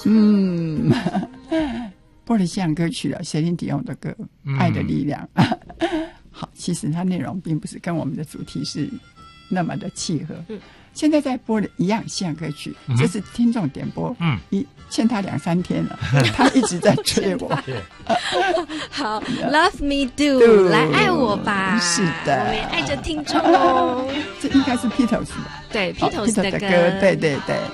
波利西洋歌曲的谢琳迪翁的歌《爱的力量》好，其实它内容并不是跟我们的主题是那么的契合。现在在播的一样西洋歌曲，这是听众点播，欠他2-3天了，他一直在追我。 好 ，Love Me Do， 来爱我吧。 是的， 我们也爱着听众哦。 这应该是 Beatles 吧？ 对 ，Beatles 的歌， 对对对。